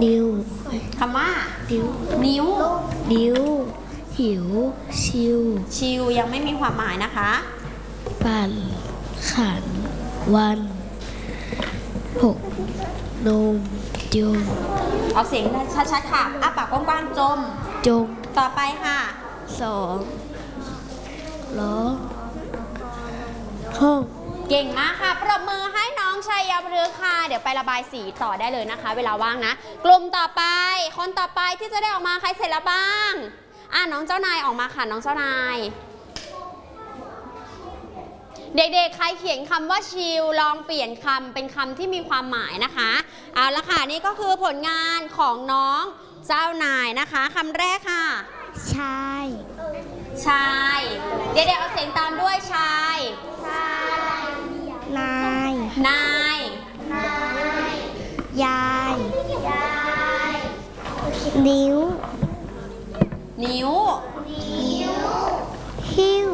ดิวคำว่าดิวนิ้วดิวหิวชิวชิวยังไม่มีความหมายนะคะปั่นขันวันหกนมจมเอาเสียงชัดๆค่ะอ้าปากกว้างๆจมต่อไปค่ะ 2ล้อห้องเก่งมากค่ะปรบมือให้น้องชัยพฤกษ์ค่ะเดี๋ยวไประบายสีต่อได้เลยนะคะเวลาว่างนะกลุ่มต่อไปคนต่อไปที่จะได้ออกมาใครเสร็จแล้วบ้างน้องเจ้านายออกมาค่ะน้องเจ้านายเด็กๆใครเขียนคำว่าชิลลองเปลี่ยนคำเป็นคำที่มีความหมายนะคะเอาละค่ะนี่ก็คือผลงานของน้องเจ้านายนะคะคำแรกค่ะชายเด็กๆเอาเสียงตามด้วยชายนายยายนิ้วหิ้ว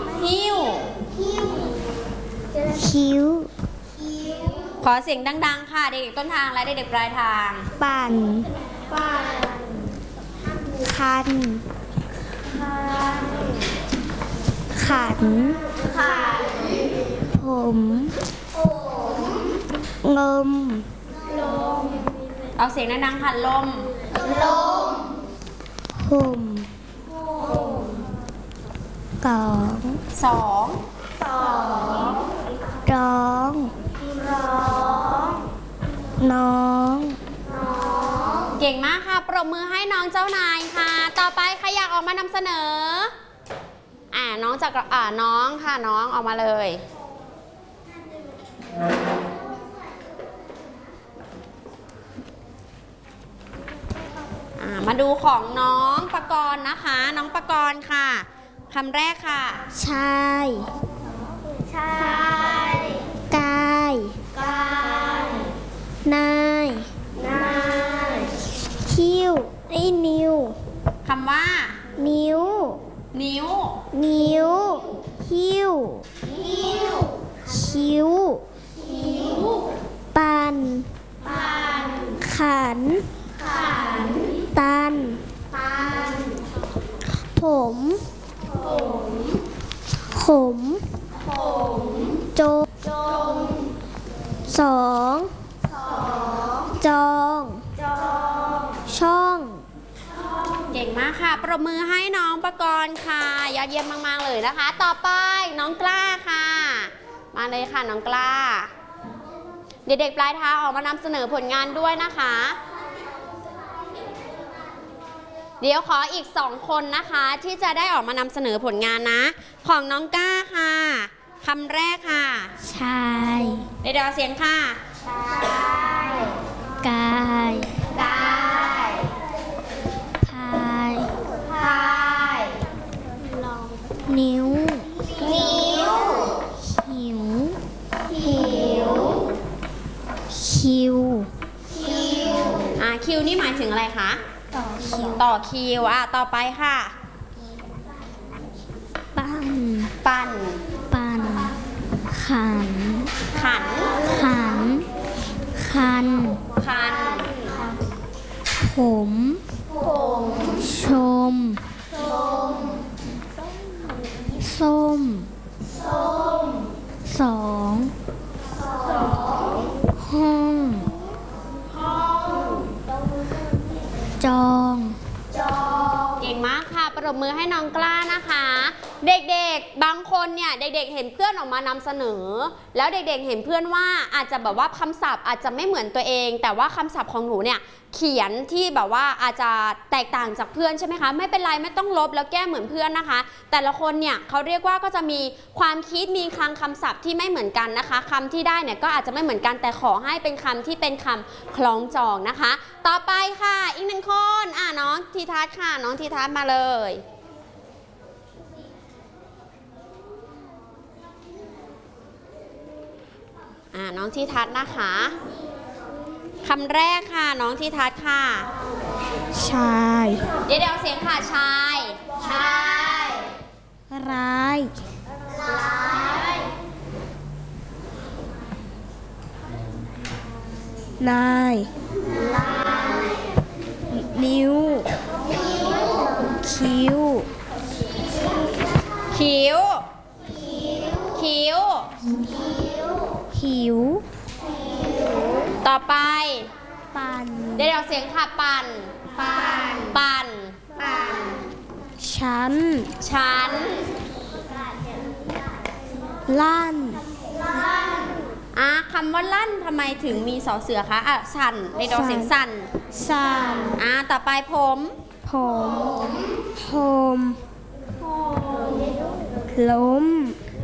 คิ้วขอเสียงดังๆค่ะเด็กๆต้นทางและเด็กๆปลายทางปั่นคันขันผมงมเอาเสียงดังๆค่ะลมห่มสองร้องน้องเก่งมากค่ะปรบมือให้น้องเจ้านายค่ะต่อไปใครอยากออกมานำเสนอน้องจากน้องค่ะน้องออกมาเลยมาดูของน้องปกรณ์นะคะน้องปกรณ์ค่ะคำแรกค่ะชายกายนายคิ้วนิ้วคำว่านิ้วหิ้วคิ้วปั่นขันตันผมขมจมสองจองช่องเก่งมากค่ะปรบมือให้น้องปกรณ์ค่ะยอดเยี่ยมมากๆเลยนะคะต่อไปน้องกล้าค่ะมาเลยค่ะน้องกล้าเด็กๆปลายเท้าออกมานำเสนอผลงานด้วยนะคะเดี๋ยวขออีก2คนนะคะที่จะได้ออกมานำเสนอผลงานนะของน้องก้าค่ะคำแรกค่ะชายเดี๋ยวเสียงค่ะกายพายนิ้วหิวคิวคิวนี่หมายถึงอะไรคะต่อคิวต่อไปค่ะปั่นขันผมชมส้มสองห้องจองเก่งมากค่ะปรบมือให้น้องกล้านะคะเด็กๆบางคนเนี่ยเด็กๆเห็นเพื่อนออกมานำเสนอแล้วเด็กๆเห็นเพื่อนว่าอาจจะแบบว่าคำศัพท์อาจจะไม่เหมือนตัวเองแต่ว่าคำศัพท์ของหนูเนี่ยเขียนที่แบบว่าอาจจะแตกต่างจากเพื่อนใช่ไหมคะไม่เป็นไรไม่ต้องลบแล้วแก้เหมือนเพื่อนนะคะแต่ละคนเนี่ยเขาเรียกว่าก็จะมีความคิดมีคลังคำศัพท์ที่ไม่เหมือนกันนะคะคำที่ได้เนี่ยก็อาจจะไม่เหมือนกันแต่ขอให้เป็นคำที่เป็นคำคล้องจองนะคะต่อไปค่ะอีก1คนน้องทีทัศน์ค่ะน้องทีทัศน์มาเลยน้องทีทัศน์นะคะคำแรกค่ะน้องทีทัศน์ค่ะชายเดี๋ยวเสียงค่ะชายร้าย นายนิ้ว คิ้วคิ้ว คิ้วหิวต่อไปปันเดี๋ยวเราเสียงค่ะปั่น ปั่นชั้นชั้นลั่นคำว่าลั่นทำไมถึงมีสอเสือคะสั่นในดอเสียงสั่นสั่นต่อไปผมผมโฮมล้ม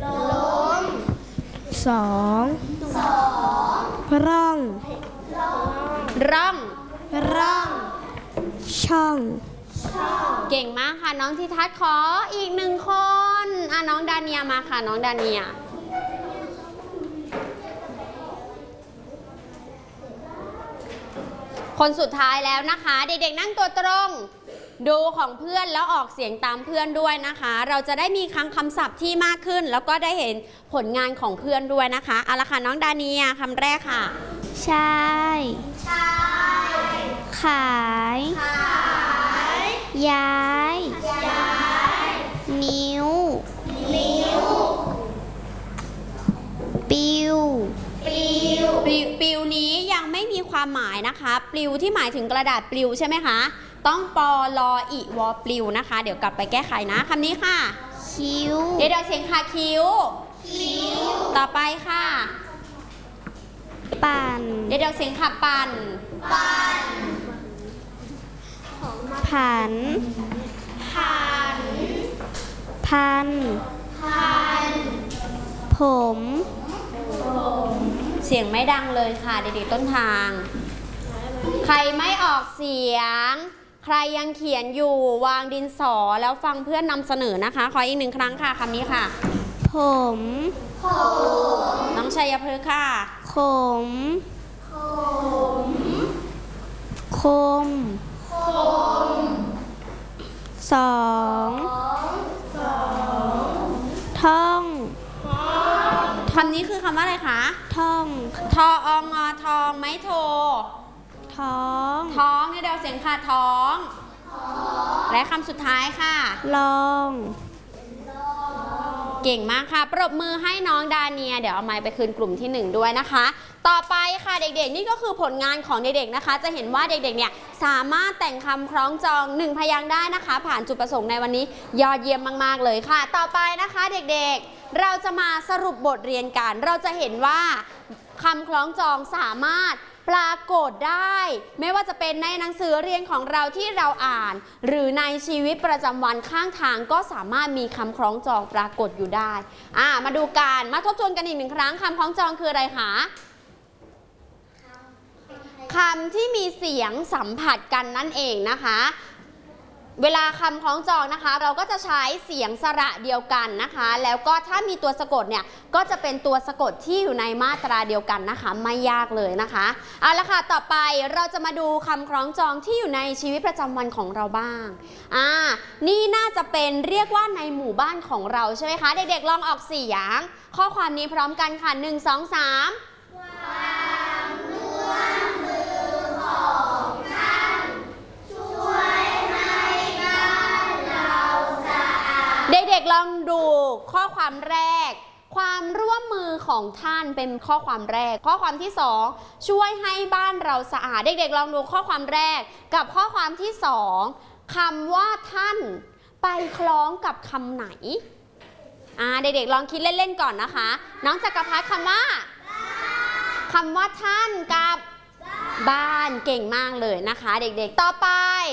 สองร่องร่องช่องเก่งมากค่ะน้องทิทัศน์ขออีก1 คนน้องดาเนียมาค่ะน้องดาเนียคนสุดท้ายแล้วนะคะเด็กๆนั่งตัวตรงดูของเพื่อนแล้วออกเสียงตามเพื่อนด้วยนะคะเราจะได้มีคำศัพท์ที่มากขึ้นแล้วก็ได้เห็นผลงานของเพื่อนด้วยนะคะเอาละค่ะน้องดาเนียคำแรกค่ะใช่ขาย ย้าย นิ้ว ปิวปลิวนี้ยังไม่มีความหมายนะคะปลิวที่หมายถึงกระดาษปลิวใช่ไหมคะต้องปอลออิวอปลิวนะคะเดี๋ยวกลับไปแก้ไขนะคำนี้ค่ะคิ้วเดี๋ยวเสียงค่ะคิ้ว ต่อไปค่ะปั่นเดี๋ยวเสียงค่ะปั่นผัน พัน ผมเสียงไม่ดังเลยค่ะเด็กๆต้นทางใครไม่ออกเสียงใครยังเขียนอยู่วางดินสอแล้วฟังเพื่อนนำเสนอนะคะขออีก1 ครั้งค่ะคำนี้ค่ะผมน้องชัยพฤกษ์ค่ะขมคมสองท่องคำนี้คือคำว่าอะไรคะท่องทอองอทองไม้โทท้องนี่เดี๋ยวเสียงค่ะท้องและคำสุดท้ายค่ะลองเก่งมากค่ะปรบมือให้น้องดาเนียเดี๋ยวเอาไมค์ไปคืนกลุ่มที่1ด้วยนะคะต่อไปค่ะเด็กๆนี่ก็คือผลงานของเด็กๆนะคะจะเห็นว่าเด็กๆเนี่ยสามารถแต่งคำคล้องจอง1 พยางค์ได้นะคะผ่านจุดประสงค์ในวันนี้ยอดเยี่ยมมากๆเลยค่ะต่อไปนะคะเด็กๆเราจะมาสรุปบทเรียนกันเราจะเห็นว่าคำคล้องจองสามารถปรากฏได้ไม่ว่าจะเป็นในหนังสือเรียนของเราที่เราอ่านหรือในชีวิตประจำวันข้างทางก็สามารถมีคำคล้องจองปรากฏอยู่ได้มาดูกันมาทบทวนกันอีก1 ครั้งคำคล้องจองคืออะไรคะคำที่มีเสียงสัมผัสกันนั่นเองนะคะเวลาคำคล้องจองนะคะเราก็จะใช้เสียงสระเดียวกันนะคะแล้วก็ถ้ามีตัวสะกดเนี่ยก็จะเป็นตัวสะกดที่อยู่ในมาตราเดียวกันนะคะไม่ยากเลยนะคะเอาละค่ะต่อไปเราจะมาดูคำคล้องจองที่อยู่ในชีวิตประจำวันของเราบ้างนี่น่าจะเป็นเรียกว่าในหมู่บ้านของเราใช่ไหมคะเด็กๆลองออกเสียงข้อความนี้พร้อมกันค่ะ1 2 3ความร่วมมือของท่านช่วยให้บ้านเราสะอาดเด็กๆลองดูข้อความแรกความร่วมมือของท่านเป็นข้อความแรกข้อความที่2ช่วยให้บ้านเราสะอาดเด็กๆลองดูข้อความแรกกับข้อความที่2คำว่าท่านไปคล้องกับคำไหนเด็กๆลองคิดเล่นๆก่อนนะคะน้องจักรพัฒน์คำว่าท่านกับบ้านเก่งมากเลยนะคะเด็กๆต่อไป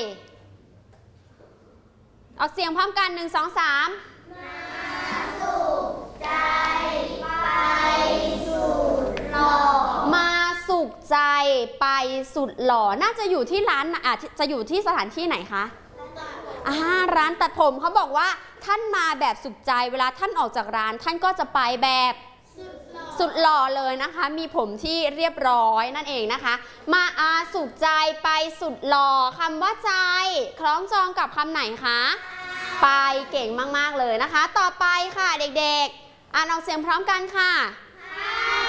ออกเสียงพร้อมกัน1 2 3มาสุขใจไปสุดหล่อมาสุขใจไปสุดหล่อน่าจะอยู่ที่ร้านจะอยู่ที่สถานที่ไหนคะร้านตัดผมเขาบอกว่าท่านมาแบบสุขใจเวลาท่านออกจากร้านท่านก็จะไปแบบสุดหล่อเลยนะคะมีผมที่เรียบร้อยนั่นเองนะคะมาสุขใจไปสุดหล่อคำว่าใจคล้องจองกับคำไหนคะไปเก่งมากๆเลยนะคะต่อไปค่ะเด็กๆออกเสียงพร้อมกันค่ะ